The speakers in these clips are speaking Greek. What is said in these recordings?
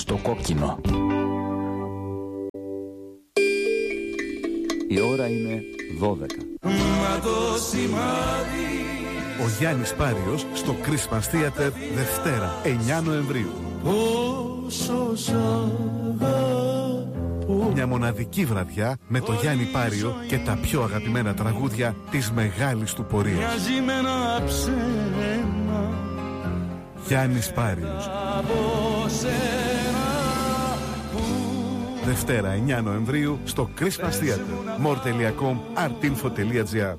Στο κόκκινο. Η ώρα είναι 12. Ο Γιάννης Πάριος στο Christmas Theater Δευτέρα 9 Νοεμβρίου. Μια μοναδική βραδιά με το Γιάννη Πάριο και τα πιο αγαπημένα τραγούδια της μεγάλης του πορείας. Γιάννης Πάριος. Δευτέρα 9 Νοεμβρίου στο Christmas Theater. more.com, artinfo.gr.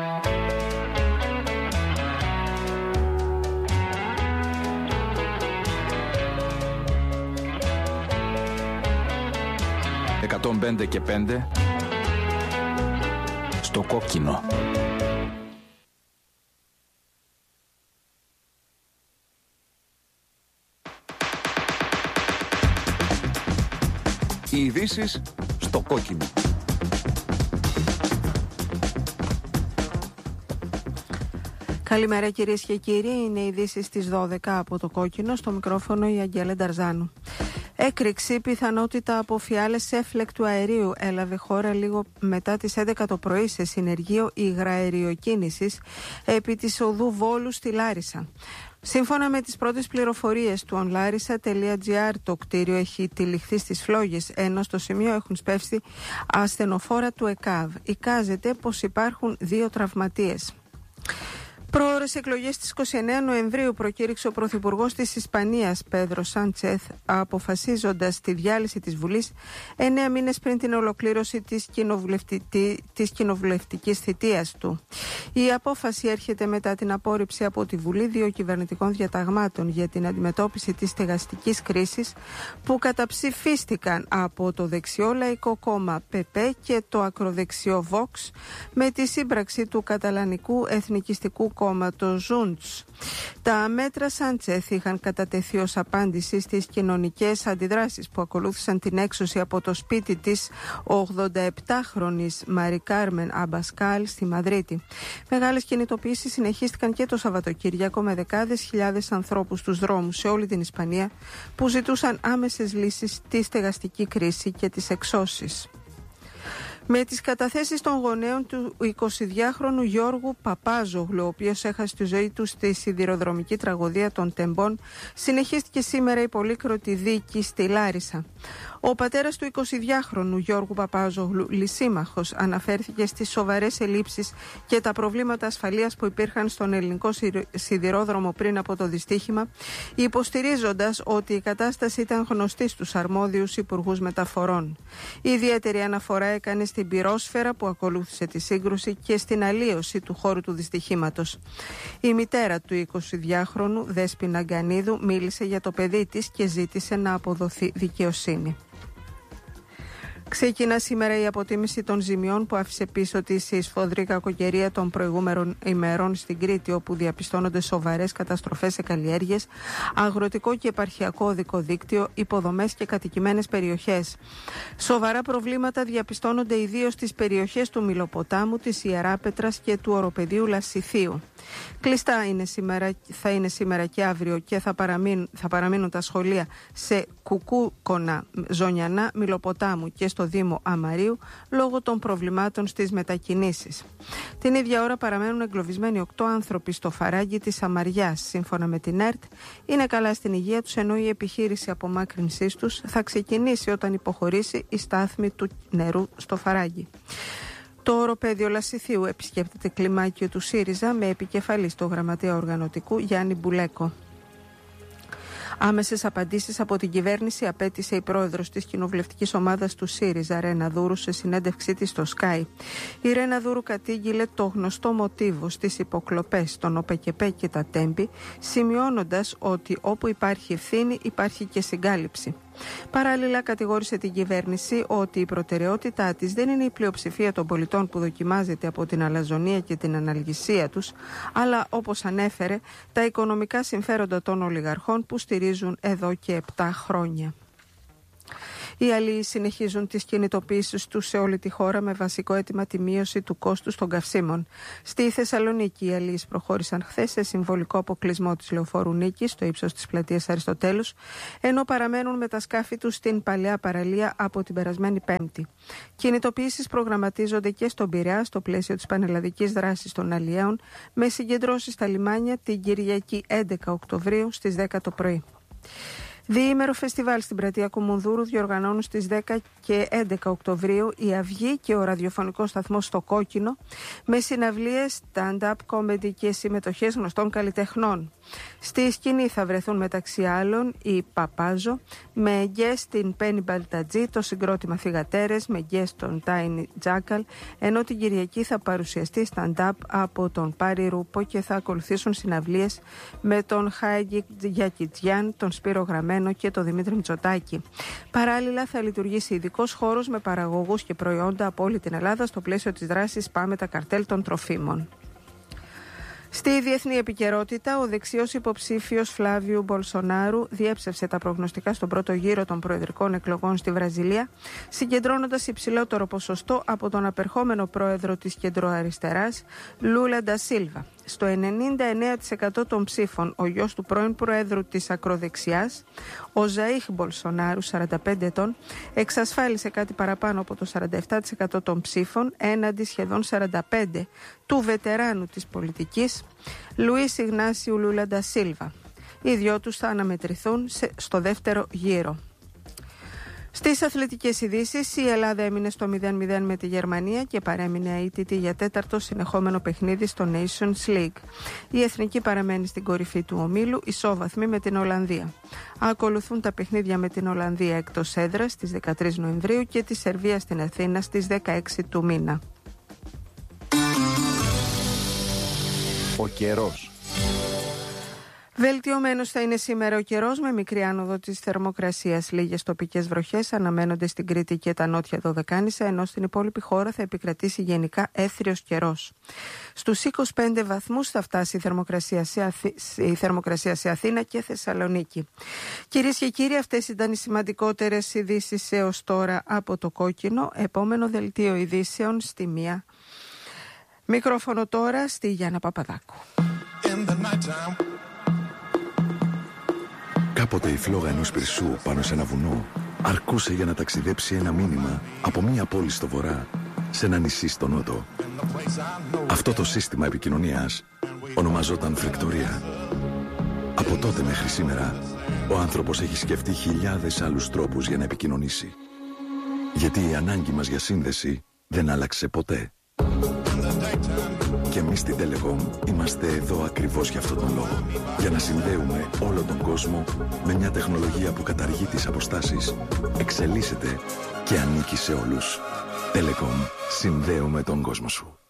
«105 και 5» στο κόκκινο. Οι ειδήσεις στο κόκκινο. Καλημέρα κυρίες και κύριοι, είναι οι ειδήσεις στις 12 από το κόκκινο, στο μικρόφωνο η Αγγέλα Νταρζάνου. Έκρηξη, πιθανότητα από φιάλες έφλεκτου αερίου έλαβε χώρα λίγο μετά τις 11 το πρωί σε συνεργείο υγραεριοκίνησης επί της οδού Βόλου στη Λάρισα. Σύμφωνα με τις πρώτες πληροφορίες του onlarisa.gr, το κτίριο έχει τυλιχθεί στις φλόγες, ενώ στο σημείο έχουν σπεύσει ασθενοφόρα του ΕΚΑΒ. Εικάζεται πως υπάρχουν 2 τραυματίες. Προώρες εκλογές στις 29 Νοεμβρίου προκήρυξε ο Πρωθυπουργός της Ισπανίας, Πέδρο Σάντσεθ, αποφασίζοντας τη διάλυση της Βουλής 9 μήνες πριν την ολοκλήρωση της κοινοβουλευτικής θητείας του. Η απόφαση έρχεται μετά την απόρριψη από τη Βουλή 2 κυβερνητικών διαταγμάτων για την αντιμετώπιση της στεγαστικής κρίσης που καταψηφίστηκαν από το δεξιό Λαϊκό Κόμμα ΠΕΠΕ και το ακροδεξιό Vox με τη σύμπραξη του καταλανικού εθνικιστικού κόμματος Junts. Τα μέτρα Σάντσεθ είχαν κατατεθεί ως απάντηση στις κοινωνικές αντιδράσεις που ακολούθησαν την έξωση από το σπίτι της 87χρονης Μαρί Κάρμεν Αμπασκάλ στη Μαδρίτη. Μεγάλες κινητοποιήσεις συνεχίστηκαν και το Σαββατοκύριακο με δεκάδες χιλιάδες ανθρώπους στους δρόμους σε όλη την Ισπανία που ζητούσαν άμεσες λύσεις στη στεγαστική κρίση και τις εξώσεις. Με τις καταθέσεις των γονέων του 22χρονου Γιώργου Παπάζογλου, ο οποίος έχασε τη ζωή του στη σιδηροδρομική τραγωδία των Τεμπών, συνεχίστηκε σήμερα η πολύκροτη δίκη στη Λάρισα. Ο πατέρας του 22χρονου Γιώργου Παπάζογλου, λυσίμαχος, αναφέρθηκε στις σοβαρές ελλείψεις και τα προβλήματα ασφαλείας που υπήρχαν στον ελληνικό σιδηρόδρομο πριν από το δυστύχημα, υποστηρίζοντας ότι η κατάσταση ήταν γνωστή στους αρμόδιους υπουργούς μεταφορών. Η ιδιαίτερη αναφορά έκανε στην πυρόσφαιρα που ακολούθησε τη σύγκρουση και στην αλλίωση του χώρου του δυστυχήματος. Η μητέρα του 22χρονου, Δέσποινα Γκανίδου, μίλησε για το παιδί της και ζήτησε να αποδοθεί δικαιοσύνη. Ξεκινά σήμερα η αποτίμηση των ζημιών που άφησε πίσω της η σφοδρή κακοκαιρία των προηγούμενων ημερών στην Κρήτη, όπου διαπιστώνονται σοβαρές καταστροφές σε καλλιέργειες, αγροτικό και επαρχιακό οδικό δίκτυο, υποδομές και κατοικημένες περιοχές. Σοβαρά προβλήματα διαπιστώνονται ιδίως στις περιοχές του Μυλοποτάμου, της Ιεράπετρας και του οροπεδίου Λασιθίου. Κλειστά θα είναι σήμερα και αύριο και θα παραμείνουν τα σχολεία σε Κουκούκονα, Ζωνιανά, Μυλοποτάμου και στο Δήμο Αμαρίου λόγω των προβλημάτων στις μετακινήσεις. Την ίδια ώρα παραμένουν εγκλωβισμένοι 8 άνθρωποι στο Φαράγγι της Αμαριάς. Σύμφωνα με την ΕΡΤ, είναι καλά στην υγεία τους, ενώ η επιχείρηση απομάκρυνσής τους θα ξεκινήσει όταν υποχωρήσει η στάθμη του νερού στο Φαράγγι. Το οροπέδιο Λασιθίου επισκέπτεται κλιμάκιο του ΣΥΡΙΖΑ με επικεφαλή στο γραμματέα οργανωτικού Γιάννη Μπουλέκο. Άμεσες απαντήσεις από την κυβέρνηση απέτησε η πρόεδρος της κοινοβουλευτικής ομάδας του ΣΥΡΙΖΑ, Ρένα Δούρου, σε συνέντευξή της στο Sky. Η Ρένα Δούρου κατήγγειλε το γνωστό μοτίβο στις υποκλοπές των ΟΠΕΚΕΠΕ και τα Τέμπη, σημειώνοντας ότι όπου υπάρχει ευθύνη υπάρχει και συγκάλυψη. Παράλληλα, κατηγόρησε την κυβέρνηση ότι η προτεραιότητά της δεν είναι η πλειοψηφία των πολιτών που δοκιμάζεται από την αλαζονία και την αναλγησία τους, αλλά, όπως ανέφερε, τα οικονομικά συμφέροντα των ολιγαρχών που στηρίζουν εδώ και 7 χρόνια. Οι αλλοί συνεχίζουν τις κινητοποιήσεις τους σε όλη τη χώρα με βασικό αίτημα τη μείωση του κόστους των καυσίμων. Στη Θεσσαλονίκη οι αλλοί προχώρησαν χθες σε συμβολικό αποκλεισμό της λεωφόρου Νίκης στο ύψος της πλατείας Αριστοτέλους, ενώ παραμένουν με τα σκάφη τους στην παλαιά παραλία από την περασμένη Πέμπτη. Κινητοποιήσεις προγραμματίζονται και στον Πειραιά στο πλαίσιο της πανελλαδικής δράσης των αλλιέων, με συγκεντρώσεις στα λιμάνια την Κυριακή 11 Οκτωβρίου στις 10 το πρωί. Διήμερο φεστιβάλ στην πλατεία Κουμουνδούρου διοργανώνουν στις 10 και 11 Οκτωβρίου η Αυγή και ο ραδιοφωνικός σταθμός στο Κόκκινο, με συναυλίες, stand-up comedy και συμμετοχές γνωστών καλλιτεχνών. Στη σκηνή θα βρεθούν μεταξύ άλλων η Παπάζο, με guest την Πένι Μπαλτατζή, το συγκρότημα Θυγατέρες, με guest τον Tiny Jackal, ενώ την Κυριακή θα παρουσιαστεί stand-up από τον Πάρη Ρούπο και θα ακολουθήσουν συναυλίες με τον Χάιγκη Γιακιτζιάν, τον Σπύρο Γραμμένο και τον Δημήτρη Μητσοτάκη. Παράλληλα θα λειτουργήσει ειδικός χώρος με παραγωγούς και προϊόντα από όλη την Ελλάδα στο πλαίσιο της δράσης Πάμε τα καρτέλ των τροφίμων. Στη διεθνή επικαιρότητα, ο δεξιός υποψήφιος Φλάβιου Μπολσονάρου διέψευσε τα προγνωστικά στον πρώτο γύρο των προεδρικών εκλογών στη Βραζιλία, συγκεντρώνοντας υψηλότερο ποσοστό από τον απερχόμενο πρόεδρο της κεντροαριστεράς, Λούλα ντα Σίλβα. Στο 99% των ψήφων, ο γιος του πρώην προέδρου της ακροδεξιάς, ο Ζαΐχ Μπολσονάρου, 45 ετών, εξασφάλισε κάτι παραπάνω από το 47% των ψήφων, έναντι σχεδόν 45% του βετεράνου της πολιτικής, Λουίς Ιγνάσιου Λούλα ντα Σίλβα. Οι δυο τους θα αναμετρηθούν στο δεύτερο γύρο. Στις αθλητικές ειδήσεις, η Ελλάδα έμεινε στο 0-0 με τη Γερμανία και παρέμεινε αίτητη για τέταρτο συνεχόμενο παιχνίδι στο Nations League. Η Εθνική παραμένει στην κορυφή του ομίλου, ισόβαθμη με την Ολλανδία. Ακολουθούν τα παιχνίδια με την Ολλανδία εκτός έδρας στις 13 Νοεμβρίου και τη Σερβία στην Αθήνα στις 16 του μήνα. Ο καιρός. Βελτιωμένος θα είναι σήμερα ο καιρός, με μικρή άνοδο της θερμοκρασίας. Λίγες τοπικές βροχές αναμένονται στην Κρήτη και τα νότια Δωδεκάνησα, ενώ στην υπόλοιπη χώρα θα επικρατήσει γενικά έθριος καιρός. Στους 25 βαθμούς θα φτάσει η θερμοκρασία σε Αθήνα και Θεσσαλονίκη. Κυρίες και κύριοι, αυτές ήταν οι σημαντικότερες ειδήσεις έως τώρα από το Κόκκινο. Επόμενο δελτίο ειδήσεων στη 1. Μικρόφωνο τώρα στη Γιάννα Παπαδάκου. Κάποτε η φλόγα ενός πυρσού πάνω σε ένα βουνό αρκούσε για να ταξιδέψει ένα μήνυμα από μία πόλη στο βορρά σε ένα νησί στο νότο. Αυτό το σύστημα επικοινωνίας ονομαζόταν φρεκτορία. Από τότε μέχρι σήμερα ο άνθρωπος έχει σκεφτεί χιλιάδες άλλους τρόπους για να επικοινωνήσει. Γιατί η ανάγκη μας για σύνδεση δεν άλλαξε ποτέ. Και εμείς στην Telecom είμαστε εδώ ακριβώς για αυτόν τον λόγο. Για να συνδέουμε όλο τον κόσμο με μια τεχνολογία που καταργεί τις αποστάσεις, εξελίσσεται και ανήκει σε όλους. Telecom, συνδέουμε τον κόσμο σου.